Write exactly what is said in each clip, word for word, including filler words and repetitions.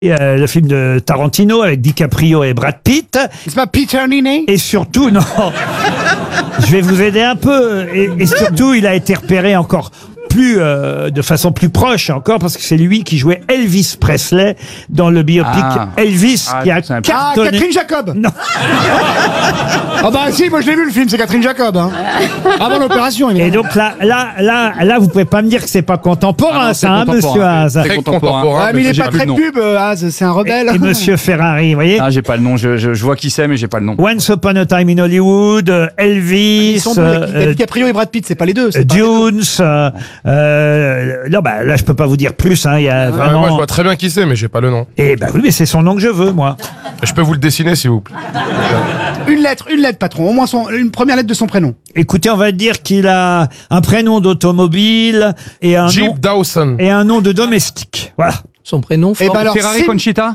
Euh, le film de Tarantino avec DiCaprio et Brad Pitt. C'est pas Peter Nine? Et surtout, non, je vais vous aider un peu. Et, et surtout, il a été repéré encore plus, euh, de façon plus proche encore, parce que c'est lui qui jouait Elvis Presley dans le biopic Ah. Elvis, Ah, qui a c'est un- Ah, cartonné. Catherine Jacob. Non. Ah bah si, moi je l'ai vu le film, c'est Catherine Jacob. Hein. Avant l'opération, Et évidemment. donc là, là, là, là, vous pouvez pas me dire que c'est pas contemporain, Ah non, ça, c'est hein, contemporain. monsieur Haas. C'est Très contemporain. contemporain. Ah, mais il est j'ai pas plus très le nom. pub, euh, Az, c'est un rebelle. Et monsieur Ferrari, vous voyez. Ah, j'ai pas le nom, je, je, je vois qui c'est, mais j'ai pas le nom. Once Upon a Time in Hollywood, euh, Elvis, Ils sont deux, euh, il y a DiCaprio et Brad Pitt, c'est pas les deux. c'est pas les deux. Dunes. Euh, euh, non, bah là, je peux pas vous dire plus. Hein, il y a Euh, vraiment. moi, je vois très bien qui c'est, mais j'ai pas le nom. Et bah oui, mais c'est son nom que je veux, moi. Je peux vous le dessiner, s'il vous plaît. Une lettre, une lettre, patron. Au moins son, une première lettre de son prénom. Écoutez, on va dire qu'il a un prénom d'automobile et un nom Jeep Dawson. et un nom de domestique. Voilà. Son prénom, Et Ford. bah alors, Ferrari Sim- Conchita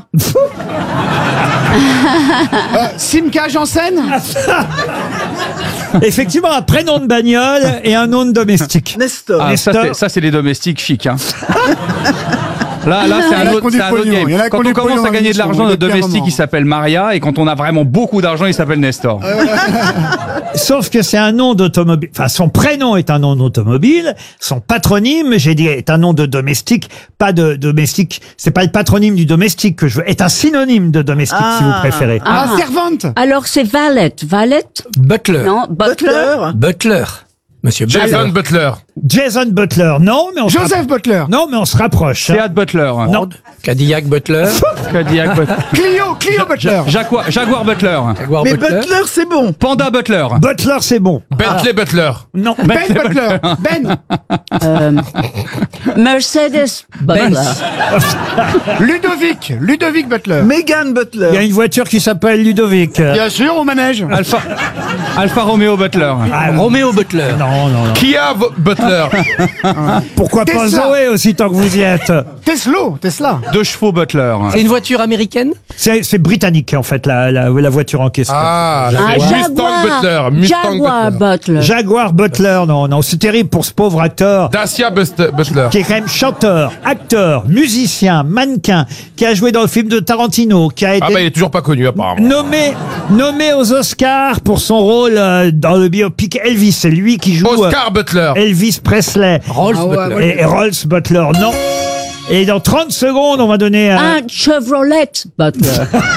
euh, Simca Janssen. Effectivement, un prénom de bagnole et un nom de domestique. Nestor. Ah, ça, Nestor. c'est- ça, c'est les domestiques chics. Hein. Là, là, c'est Il y en un a qui autre, ont du c'est un autre pognon, il y en a game. qui Quand ont on du commence pognon à gagner de dans l'argent, l'émission, notre depuis un domestique, moment. il s'appelle Maria, et quand on a vraiment beaucoup d'argent, il s'appelle Nestor. Sauf que c'est un nom d'automobile. Enfin, son prénom est un nom d'automobile. Son patronyme, j'ai dit, est un nom de domestique. Pas de domestique. C'est pas le patronyme du domestique que je veux. Est un synonyme de domestique, si vous préférez. Ah, Ah. servante. Alors c'est Valet. Valet? Butler. Non, Butler. Butler. Monsieur Jason Butler. Jason Butler. Non, mais on se Joseph Butler. rapp- Non, mais on se rapproche. hein. Seat Butler. Non. Cadillac Butler. Cadillac Butler. Clio, Clio Butler. Jaguar, Jaguar Butler. Jaguar Butler. c'est bon. Panda Butler. Butler, c'est bon. Bentley Butler. Non. Ben Butler. Ben. Euh, Mercedes Butler. Benz. Ludovic. Ludovic Butler. Megan Butler. Il y a une voiture qui s'appelle Ludovic. Bien sûr, au manège. Alpha, Alpha Romeo Butler. Ah, Roméo Butler. Non, non, non. Kia V- Butler. Pourquoi pas Tesla. Zoé aussi tant que vous y êtes? Tesla. Tesla. Deux chevaux Butler. C'est une voiture américaine. C'est c'est britannique en fait la, la, la voiture en question. Ah, Ah, Mustang Butler. Mustang Jaguar Butler. Butler. Jaguar Butler, non, non, c'est terrible pour ce pauvre acteur Dacia Bust- Butler. qui est quand même chanteur, acteur, musicien, mannequin, qui a joué dans le film de Tarantino, qui a été Ah bah, il est toujours pas connu, apparemment. nommé nommé aux Oscars pour son rôle euh, dans le biopic Elvis. C'est lui qui joue euh, Oscar Butler. Elvis Presley. Rolls Ah ouais, Butler. ouais. Et, et Rolls Butler, non. Et dans trente secondes, on va donner un... Un Chevrolet Butler.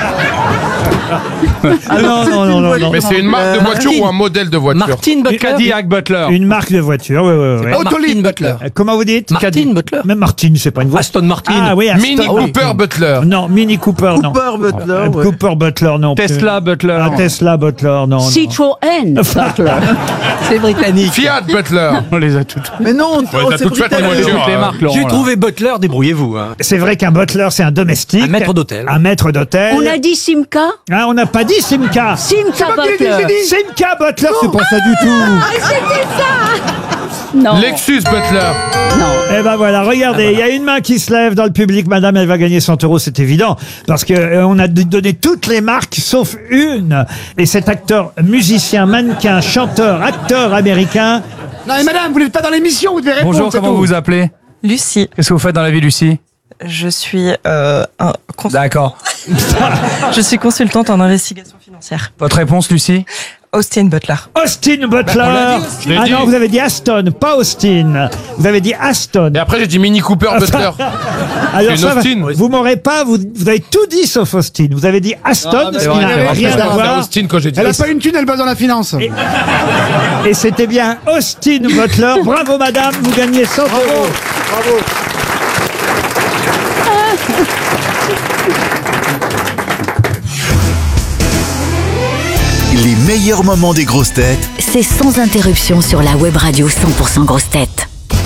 Ah, non, non, non, non, non. Mais c'est une marque de voiture Martin. ou un modèle de voiture? Martin Butler. Cadillac Butler. Une marque de voiture, oui, oui, oui. Pas Martin Butler. Euh, Comment vous dites? Martin Butler. Même Martin, c'est pas une voiture. Aston Martin. Ah oui, Aston. Mini Ah oui. Cooper Butler. Non, Mini Cooper, non. Cooper Butler. Euh, ouais. Cooper Butler, non. plus. Tesla Butler. Ah, Tesla Butler, non. non. Citroën Butler. C'est britannique. Fiat Butler. On les a toutes. Mais non, Ouais, oh, t'as c'est toutes faites les britannique. voitures. Toutes les euh, marques, Laurent. J'ai là. trouvé Butler, débrouillez-vous. Hein. C'est vrai qu'un butler, c'est un domestique. Un maître d'hôtel. Un maître d'hôtel. On a dit Simca? Ah, on n'a pas dit Simca. Simca pas qui l'a dit, Butler. j'ai dit. Simca Butler, c'est pas ça du tout. Non. Lexus Butler. Non. Eh ben voilà, regardez, il y a une main qui se lève dans le public. Madame, elle va gagner cent euros, c'est évident. Parce que euh, on a d- donné toutes les marques, sauf une. Et cet acteur, musicien, mannequin, chanteur, acteur américain. Non mais madame, vous n'êtes pas dans l'émission, vous devez répondre. Bonjour, c'est comment tout. vous vous appelez? Lucie, Qu'est-ce que vous faites dans la vie, Lucie? je suis, euh, un cons- D'accord. je suis consultante en investigation financière. Votre réponse, Lucie? Austin Butler. Austin Butler. Je l'ai ah dit. non, vous avez dit Aston, pas Austin. Vous avez dit Aston. Et après, j'ai dit Mini Cooper Butler. Alors une ça, va, Austin. vous m'aurez pas, vous, vous avez tout dit sauf Austin. Vous avez dit Aston, Ah, ce c'est qui vrai, n'a c'est vrai. rien Je à pensais à voir. Austin quand j'ai dit Elle a Austin. pas une thune, elle bosse dans la finance. Et c'était bien Austin Butler. Bravo madame, vous gagnez cent euros. Les meilleurs moments des grosses têtes C'est sans interruption sur la web radio cent pour cent grosses têtes.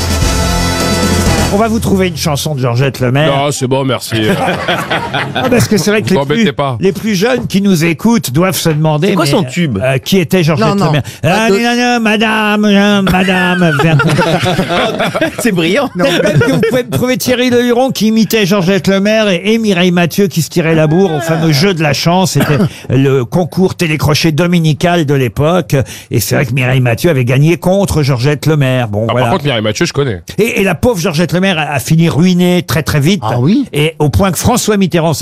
On va vous trouver une chanson de Georgette Lemaire. Non, c'est bon, merci. Ah, parce que c'est vrai que les Vous embêtez plus, pas. les plus jeunes qui nous écoutent doivent se demander. C'est quoi mais, son tube euh, Qui était Georgette Non, non. Lemaire? Ah, Pas de- non, non, madame, euh, madame. vers- C'est brillant. Peut-être même que vous pouvez me trouver Thierry Leluron qui imitait Georgette Lemaire et, et Mireille Mathieu qui se tirait la bourre au fameux jeu de la chance. C'était le concours télécrochet dominical de l'époque. Et c'est vrai que Mireille Mathieu avait gagné contre Georgette Lemaire. Bon, Ah, voilà. Par contre, Mireille Mathieu, je connais. Et, et la pauvre Georgette Lemaire a, a fini ruinée très très vite. Ah oui. Et au point que François Mitterrand